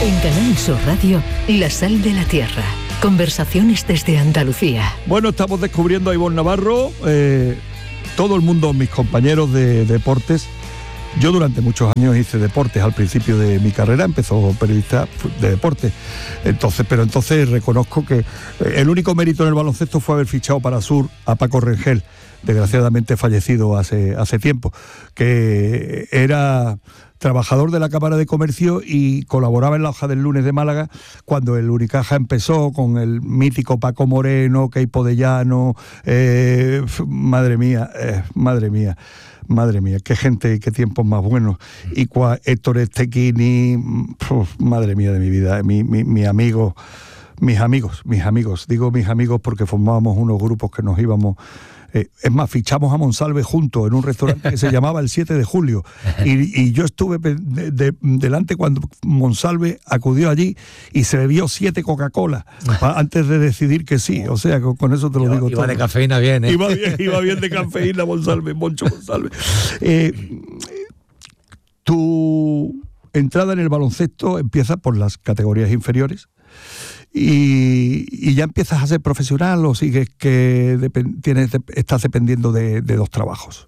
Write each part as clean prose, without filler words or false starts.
En Canal Sur Radio, La Sal de la Tierra. Conversaciones desde Andalucía. Bueno, estamos descubriendo a Ivonne Navarro. Todo el mundo, mis compañeros de deportes. Yo durante muchos años hice deportes al principio de mi carrera, empezó periodista de deportes. Entonces reconozco que el único mérito en el baloncesto fue haber fichado para Sur a Paco Rengel, desgraciadamente fallecido hace tiempo, que era trabajador de la Cámara de Comercio y colaboraba en La Hoja del Lunes de Málaga cuando el Unicaja empezó con el mítico Paco Moreno, Keipo de Llano, madre mía, qué gente y qué tiempos más buenos. Y Héctor Estequini, madre mía de mi vida, mis amigos, digo mis amigos porque formábamos unos grupos que nos íbamos. Es más, fichamos a Monsalve juntos en un restaurante que se llamaba el 7 de Julio y yo estuve delante cuando Monsalve acudió allí y se bebió 7 Coca-Cola antes de decidir que sí, o sea, con eso te lo digo todo. Iba de cafeína bien, ¿eh? Iba bien de cafeína Moncho Monsalve. Tu entrada en el baloncesto empieza por las categorías inferiores. Y ya empiezas a ser profesional o sigues que estás dependiendo de 2 trabajos.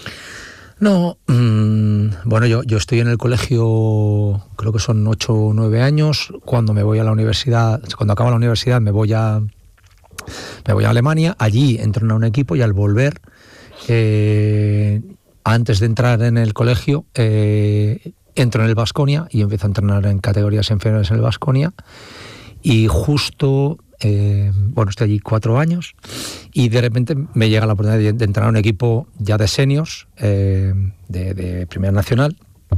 No, bueno, yo estoy en el colegio, creo que son 8 o 9 años. Cuando me voy a la universidad, cuando acabo la universidad me voy a Alemania. Allí entro en un equipo y al volver, antes de entrar en el colegio, entro en el Baskonia y empiezo a entrenar en categorías inferiores en el Baskonia. Y justo, estoy allí 4 años y de repente me llega la oportunidad de entrenar un equipo ya de seniors, de Primera Nacional,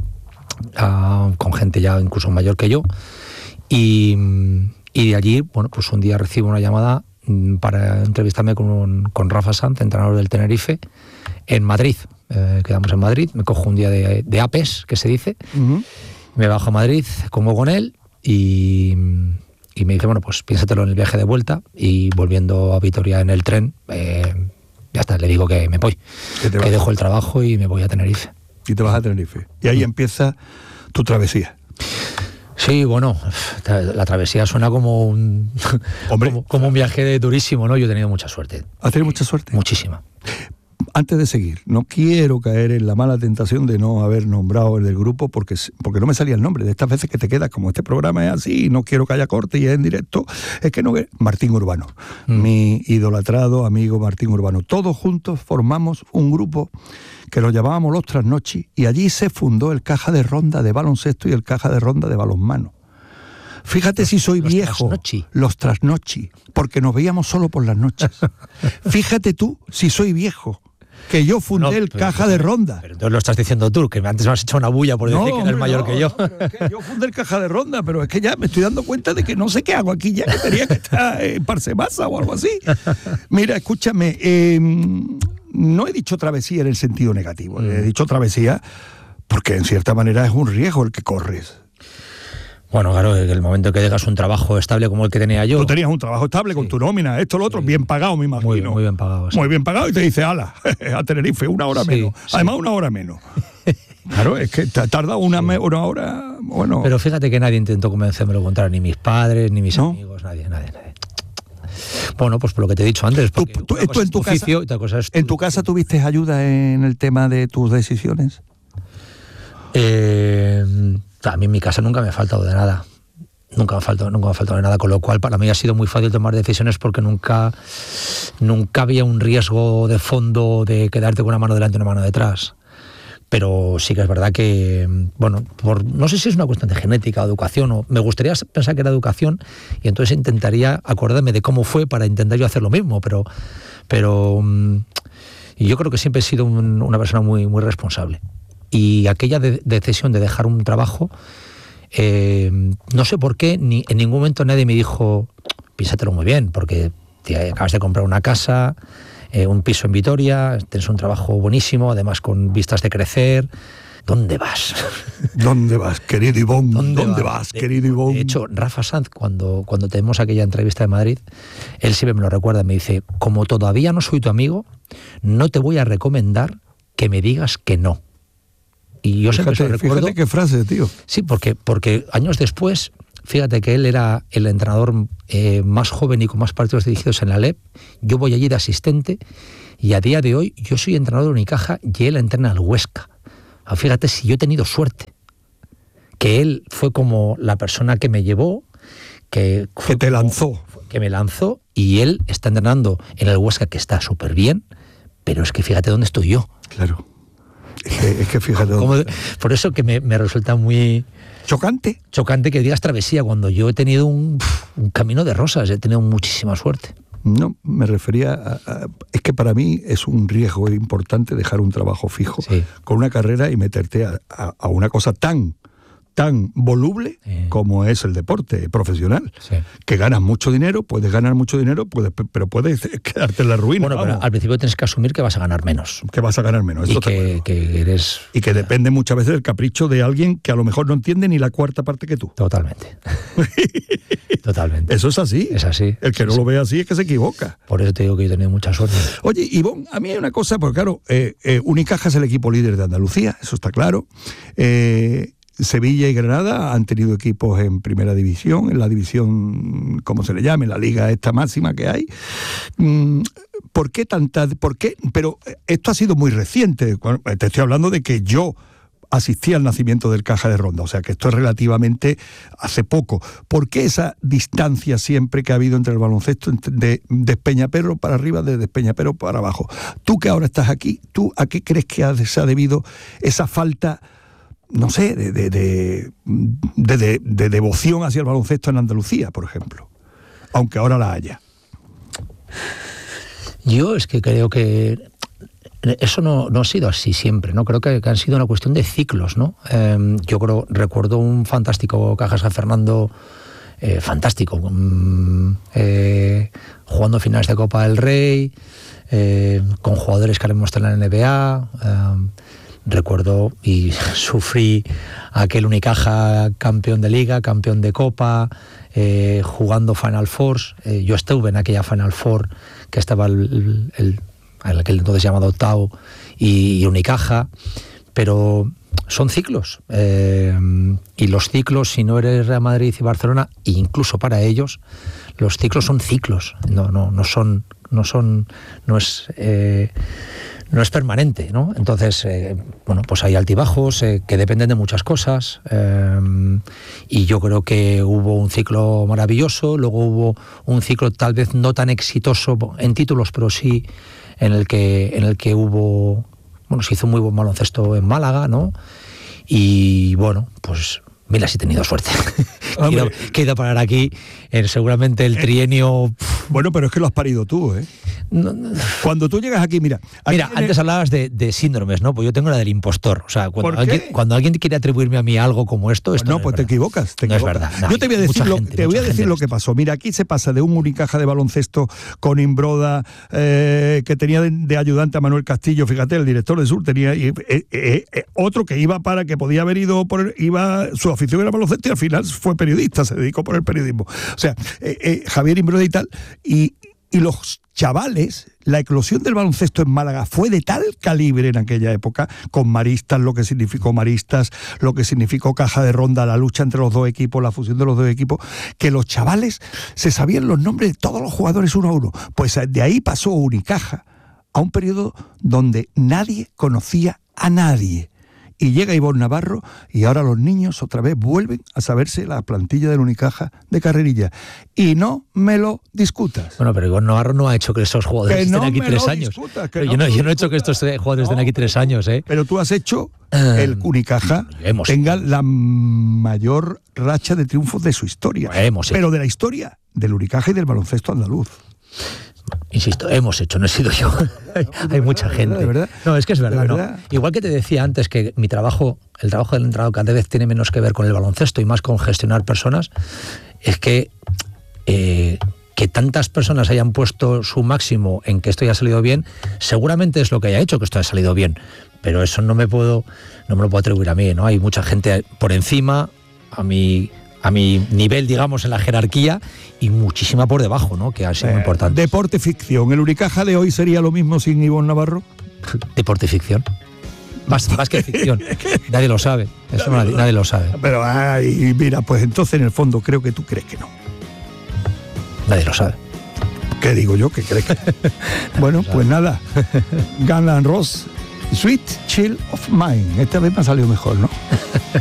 con gente ya incluso mayor que yo. Y de allí, pues un día recibo una llamada para entrevistarme con Rafa Sanz, entrenador del Tenerife, en Madrid. Quedamos en Madrid, me cojo un día de APES, que se dice, me bajo a Madrid, como con él y me dice, pues piénsatelo en el viaje de vuelta, y volviendo a Vitoria en el tren, ya está, le digo que me voy, que dejo el trabajo y me voy a Tenerife. Y te vas a Tenerife. Y ahí empieza tu travesía. Sí, la travesía suena como un viaje durísimo, ¿no? Yo he tenido mucha suerte. ¿Has tenido mucha suerte? Muchísima. Antes de seguir, no quiero caer en la mala tentación de no haber nombrado el del grupo porque no me salía el nombre. De estas veces que te quedas, como este programa es así, no quiero que haya corte y es en directo, es que no... Martín Urbano, mi idolatrado amigo Martín Urbano. Todos juntos formamos un grupo que lo llamábamos Los Trasnochi y allí se fundó el Caja de Ronda de baloncesto y el Caja de Ronda de balonmano. Fíjate si soy viejo. Los Trasnochi, porque nos veíamos solo por las noches. Fíjate tú si soy viejo, que yo fundé el Caja de Ronda. Pero entonces lo estás diciendo tú, que antes me has hecho una bulla por decir que eres mayor que yo. Es que yo fundé el Caja de Ronda, pero es que ya me estoy dando cuenta de que no sé qué hago aquí ya, que tenía que estar en Parsemasa o algo así. Mira, escúchame, no he dicho travesía en el sentido negativo, he dicho travesía porque en cierta manera es un riesgo el que corres. Bueno, claro, en el momento que dejas un trabajo estable como el que tenía yo... Tú tenías un trabajo estable con tu nómina, esto, lo otro, bien pagado, me imagino. Muy bien pagado. Sí. Muy bien pagado y te dice, ala, a Tenerife, 1 hora menos. Sí. Además, 1 hora menos. Claro, es que tarda una hora, bueno... Pero fíjate que nadie intentó convencerme lo contrario, ni mis padres, ni mis amigos, nadie. Bueno, pues por lo que te he dicho antes, porque ¿Tú en tu oficio, casa, y otra cosa es ¿en tu casa tuviste ayuda en el tema de tus decisiones? A mí en mi casa nunca me ha faltado de nada. Nunca me ha faltado de nada, con lo cual para mí ha sido muy fácil tomar decisiones porque nunca había un riesgo de fondo de quedarte con una mano delante y una mano detrás. Pero sí que es verdad que, no sé si es una cuestión de genética o educación, o me gustaría pensar que era educación y entonces intentaría acordarme de cómo fue para intentar yo hacer lo mismo, pero y yo creo que siempre he sido una persona muy, muy responsable. Y aquella decisión de dejar un trabajo, no sé por qué, ni en ningún momento nadie me dijo, piénsatelo muy bien, porque te acabas de comprar una casa, un piso en Vitoria, tienes un trabajo buenísimo, además con vistas de crecer. ¿Dónde vas? ¿Dónde vas, querido Ivonne? ¿Dónde vas, querido Ivonne? De hecho, Rafa Sanz, cuando tenemos aquella entrevista de Madrid, él siempre me lo recuerda, me dice, como todavía no soy tu amigo, no te voy a recomendar que me digas que no. Y yo siempre se lo recuerdo. Fíjate qué frase, tío. Sí, porque años después fíjate que él era el entrenador más joven y con más partidos dirigidos en la LEP. Yo voy allí de asistente y a día de hoy yo soy entrenador de Unicaja y él entrena al Huesca. Fíjate si yo he tenido suerte, que él fue como la persona que me llevó, que te lanzó. Que me lanzó, y él está entrenando en el Huesca, que está súper bien, pero es que fíjate dónde estoy yo. Claro. Es que fíjate dónde. Por eso que me resulta muy... Chocante que digas travesía, cuando yo he tenido un camino de rosas, he tenido muchísima suerte. No, me refería es que para mí es un riesgo importante dejar un trabajo fijo con una carrera y meterte a una cosa tan voluble como es el deporte profesional, que ganas mucho dinero, pero puedes quedarte en la ruina. Bueno, pero al principio tienes que asumir que vas a ganar menos. Eso y que depende muchas veces del capricho de alguien que a lo mejor no entiende ni la cuarta parte que tú. Totalmente. Totalmente. Eso es así. Es así. El que no lo ve así es que se equivoca. Por eso te digo que yo he tenido mucha suerte. Oye, Ivonne, a mí hay una cosa, porque claro, Unicaja es el equipo líder de Andalucía, eso está claro. Sevilla y Granada han tenido equipos en primera división, en la división, como se le llame, la liga esta máxima que hay. ¿Por qué? Pero esto ha sido muy reciente. Te estoy hablando de que yo asistí al nacimiento del Caja de Ronda, o sea que esto es relativamente hace poco. ¿Por qué esa distancia siempre que ha habido entre el baloncesto de Despeñaperro para arriba, de Despeñaperro para abajo? Tú que ahora estás aquí, ¿tú a qué crees que se ha debido esa falta, no sé, de devoción hacia el baloncesto en Andalucía, por ejemplo, aunque ahora la haya? Yo es que creo que eso no ha sido así siempre, ¿no? Creo que han sido una cuestión de ciclos, ¿no? Yo recuerdo un fantástico Caja San Fernando, fantástico, jugando finales de Copa del Rey, con jugadores que ahora hemos tenido en la NBA. Recuerdo y sufrí aquel Unicaja campeón de Liga, campeón de Copa, jugando Final Fours. Yo estuve en aquella Final Four que estaba aquel entonces llamado Tau y Unicaja, pero son ciclos. Y los ciclos, si no eres Real Madrid y Barcelona, e incluso para ellos, los ciclos son ciclos. No es permanente, ¿no? Entonces, pues hay altibajos que dependen de muchas cosas, y yo creo que hubo un ciclo maravilloso, luego hubo un ciclo tal vez no tan exitoso en títulos, pero sí en el que hubo, se hizo un muy buen baloncesto en Málaga, ¿no? Y pues mira, sí he tenido suerte. Que he ido a parar aquí, seguramente el trienio... Bueno, pero es que lo has parido tú, ¿eh? No. Cuando tú llegas aquí, mira... Antes hablabas de síndromes, ¿no? Pues yo tengo la del impostor. O sea, cuando alguien quiere atribuirme a mí algo como esto... te equivocas. No es verdad. Yo te voy a decir lo que pasó. Mira, aquí se pasa de un Unicaja de baloncesto con Imbroda, que tenía de ayudante a Manuel Castillo, fíjate, el director de Sur, tenía otro que que podía haber ido su afición era baloncesto y al final fue periodista, se dedicó por el periodismo. O sea, Javier Imbroda y tal, y los chavales, la eclosión del baloncesto en Málaga fue de tal calibre en aquella época, con Maristas, lo que significó Maristas, lo que significó Caja de Ronda, la lucha entre los dos equipos, la fusión de los dos equipos, que los chavales se sabían los nombres de todos los jugadores uno a uno. Pues de ahí pasó Unicaja a un periodo donde nadie conocía a nadie. Y llega Ivonne Navarro y ahora los niños otra vez vuelven a saberse la plantilla del Unicaja de carrerilla. Y no me lo discutas. Bueno, pero Ivonne Navarro no ha hecho que esos jugadores estén aquí 3 años. Yo no he hecho que estos jugadores estén aquí 3 años, ¿eh? Pero tú has hecho el Unicaja tenga la mayor racha de triunfos de su historia. Pero de la historia del Unicaja y del baloncesto andaluz. Insisto, hemos hecho, no he sido yo. Hay mucha gente. ¿De verdad? No, es que es verdad, ¿no? Igual que te decía antes que el trabajo del entrenador cada vez tiene menos que ver con el baloncesto y más con gestionar personas, es que tantas personas hayan puesto su máximo en que esto haya salido bien, seguramente es lo que haya hecho que esto haya salido bien, pero eso no me lo puedo atribuir a mí, ¿no? Hay mucha gente por encima, a mi nivel, digamos, en la jerarquía, y muchísima por debajo, ¿no? Que ha sido muy importante. Deporte ficción. ¿El Unicaja de hoy sería lo mismo sin Ivonne Navarro? Deporte ficción. Más que ficción. Nadie lo sabe. Eso nadie lo sabe. Pero, ay, mira, pues entonces en el fondo creo que tú crees que no. Nadie lo sabe. ¿Qué digo yo? ¿Qué crees que? Bueno, pues nada. Guns N' Roses, Sweet Child of Mine. Esta vez me ha salido mejor, ¿no?